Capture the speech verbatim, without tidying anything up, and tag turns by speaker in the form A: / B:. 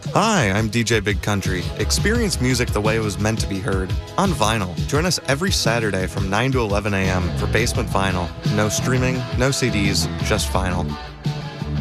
A: Hi, I'm D J Big Country. Experience music the way it was meant to be heard, on vinyl. Join us every Saturday from nine to eleven a m for Basement Vinyl. No streaming, no C Ds, just vinyl.